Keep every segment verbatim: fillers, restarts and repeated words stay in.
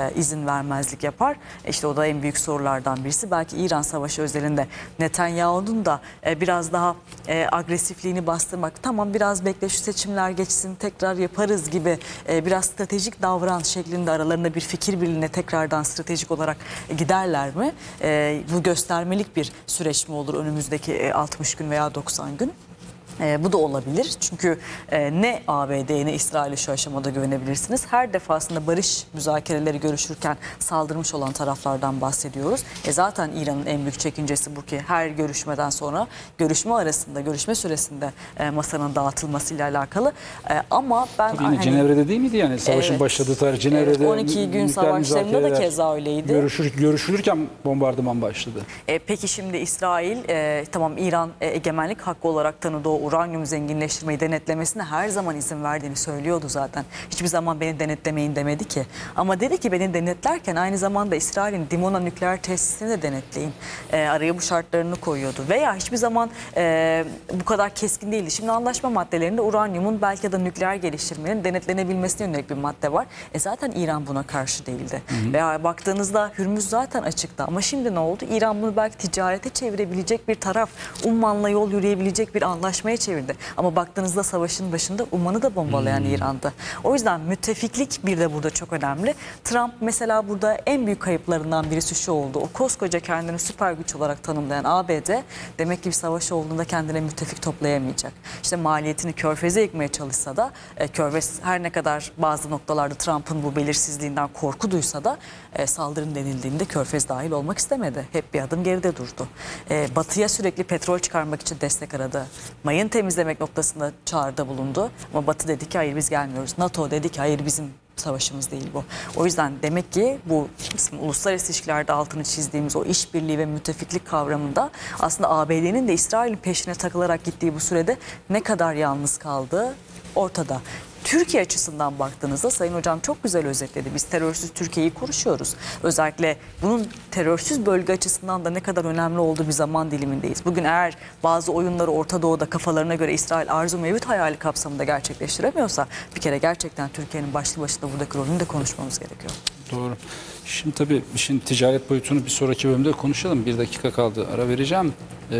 e, izin vermezlik yapar. İşte o da en büyük sorulardan birisi. Belki İran Savaşı özelinde Netanyahu'nun da e, biraz daha e, agresifliğini bastırmak, tamam biraz bekle şu seçimler geçsin tekrar yaparız gibi e, biraz stratejik davran şeklinde aralarında bir fikir birliğine tekrardan stratejik olarak giderler mi? E, bu göstermelik bir süreç mi olur önümüzdeki e, altmış gün veya doksan gün? E, bu da olabilir. Çünkü e, ne A B D'ye ne İsrail'e şu aşamada güvenebilirsiniz. Her defasında barış müzakereleri görüşürken saldırmış olan taraflardan bahsediyoruz. E, zaten İran'ın en büyük çekincesi bu ki her görüşmeden sonra görüşme arasında, görüşme süresinde e, masanın dağıtılmasıyla alakalı. E, ama ben... Tabii yine hani, Cenevre'de değil miydi yani? Savaşın evet, başladığı tarih Cenevre'de. Evet, on iki gün savaşlarında da keza öyleydi. Görüşür, görüşülürken bombardıman başladı. E, peki şimdi İsrail, e, tamam İran e, egemenlik hakkı olarak tanıdığı o uranyum zenginleştirmeyi denetlemesine her zaman izin verdiğini söylüyordu zaten. Hiçbir zaman beni denetlemeyin demedi ki. Ama dedi ki beni denetlerken aynı zamanda İsrail'in Dimona nükleer tesisini de denetleyin. E, araya bu şartlarını koyuyordu. Veya hiçbir zaman e, bu kadar keskin değildi. Şimdi anlaşma maddelerinde uranyumun belki de nükleer geliştirmenin denetlenebilmesine yönelik bir madde var. E, zaten İran buna karşı değildi. Hı hı. Veya baktığınızda Hürmüz zaten açıkta. Ama şimdi ne oldu? İran bunu belki ticarete çevirebilecek bir taraf, Umman'la yol yürüyebilecek bir anlaşmaya çevirdi. Ama baktığınızda savaşın başında Umman'ı da bombalayan hmm. İran'dı. O yüzden müttefiklik bir de burada çok önemli. Trump mesela burada en büyük kayıplarından birisi şu oldu. O koskoca kendini süper güç olarak tanımlayan A B D demek ki bir savaş olduğunda kendine müttefik toplayamayacak. İşte maliyetini Körfez'e yıkmaya çalışsa da e, Körfez her ne kadar bazı noktalarda Trump'ın bu belirsizliğinden korku duysa da e, saldırın denildiğinde Körfez dahil olmak istemedi. Hep bir adım geride durdu. E, batıya sürekli petrol çıkarmak için destek aradı. Mayın temizlemek noktasında çağrıda bulundu. Ama Batı dedi ki hayır biz gelmiyoruz. NATO dedi ki hayır bizim savaşımız değil bu. O yüzden demek ki bu uluslararası ilişkilerde altını çizdiğimiz o işbirliği ve müttefiklik kavramında aslında A B D'nin de İsrail'in peşine takılarak gittiği bu sürede ne kadar yalnız kaldığı ortada. Türkiye açısından baktığınızda Sayın Hocam çok güzel özetledi. Biz terörsüz Türkiye'yi konuşuyoruz. Özellikle bunun terörsüz bölge açısından da ne kadar önemli olduğu bir zaman dilimindeyiz. Bugün eğer bazı oyunları Orta Doğu'da kafalarına göre İsrail arzu mevcut hayali kapsamında gerçekleştiremiyorsa bir kere gerçekten Türkiye'nin başlı başına buradaki rolünü de konuşmamız gerekiyor. Doğru. Şimdi tabii işin ticaret boyutunu bir sonraki bölümde konuşalım. Bir dakika kaldı. Ara vereceğim.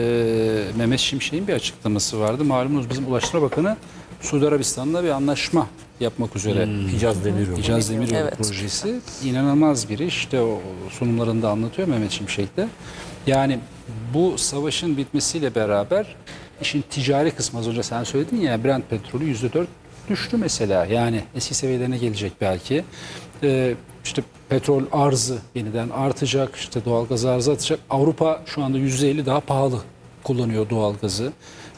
Ee, Mehmet Şimşek'in bir açıklaması vardı. Malumunuz bizim Ulaştırma Bakanı Suudi Arabistan'la bir anlaşma yapmak üzere. Hmm. Hicaz Demiryolu. Hicaz Demiryolu evet. projesi. İnanılmaz bir iş. İşte o sunumlarında anlatıyor Mehmet Şimşek'te. Yani bu savaşın bitmesiyle beraber işin ticari kısmı, az önce sen söyledin ya, Brent petrolü yüzde dört düştü mesela. Yani eski seviyelerine gelecek belki. Ee, işte petrol arzı yeniden artacak. İşte doğalgaz arzı artacak. Avrupa şu anda yüzde elli daha pahalı kullanıyor doğalgazı.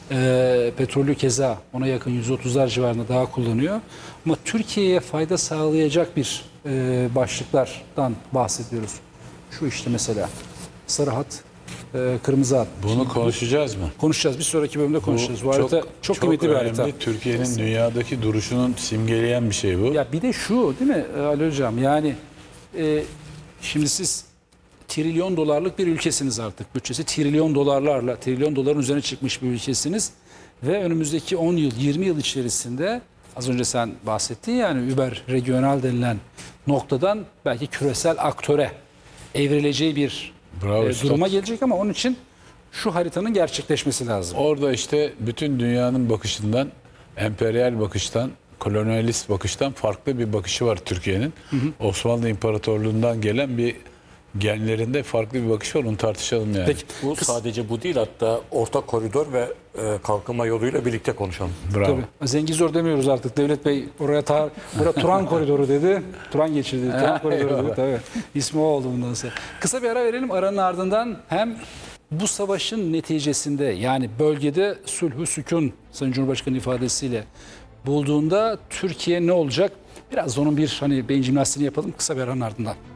E, petrolü keza ona yakın yüz otuzlar civarında daha kullanıyor. Ama Türkiye'ye fayda sağlayacak bir e, başlıklardan bahsediyoruz. Şu işte mesela sarı hat, e, kırmızı hat. Bunu Şimdi konuşacağız mı? Konuşacağız. Bir sonraki bölümde konuşacağız. Bu, bu harita çok, çok, çok kıymetli bir harita. Türkiye'nin Kesinlikle. dünyadaki duruşunun simgeleyen bir şey bu. Ya bir de şu değil mi Ali Hocam? Yani e, şimdi siz trilyon dolarlık bir ülkesiniz artık. Bütçesi trilyon dolarlarla, trilyon doların üzerine çıkmış bir ülkesiniz. Ve önümüzdeki on yıl, yirmi yıl içerisinde az önce sen bahsettin yani über regional denilen noktadan belki küresel aktöre evrileceği bir Bravo, e, duruma gelecek ama onun için şu haritanın gerçekleşmesi lazım. Orada işte bütün dünyanın bakışından, emperyal bakıştan, kolonyalist bakıştan farklı bir bakışı var Türkiye'nin. Osmanlı İmparatorluğu'ndan gelen bir genlerinde farklı bir bakış var, onu tartışalım yani. Peki, bu Kıs sadece bu değil, hatta ortak koridor ve e, kalkınma yoluyla birlikte konuşalım. Bravo. Tabii. Zengizor demiyoruz artık. Devlet Bey oraya tar buraya Turan koridoru dedi. Turan geçirdi. Turan koridoru dedi. Tabii. İsmi o oldu bundan sonra. Kısa bir ara verelim. Aranın ardından hem bu savaşın neticesinde yani bölgede sulhü sükun Sayın Cumhurbaşkanı ifadesiyle bulduğunda Türkiye ne olacak? Biraz onun bir hani beyin jimnastiğini yapalım. Kısa bir aranın ardından.